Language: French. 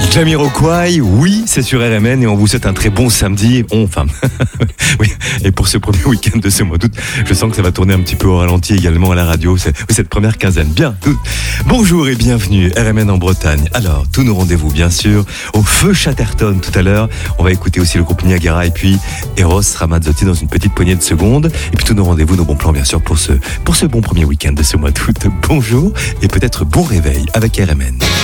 Jamiroquai, oui, c'est sur RMN et on vous souhaite un très bon samedi. Oui, et pour ce premier week-end de ce mois d'août, je sens que ça va tourner un petit peu au ralenti également à la radio, cette première quinzaine. Bien, bonjour et bienvenue, RMN en Bretagne. Alors, tous nos rendez-vous, bien sûr, au Feu Chatterton tout à l'heure. On va écouter aussi le groupe Niagara et puis Eros Ramazzotti dans une petite poignée de secondes. Et puis tous nos rendez-vous, nos bons plans, bien sûr, pour ce bon premier week-end de ce mois d'août. Bonjour et peut-être bon réveil avec RMN.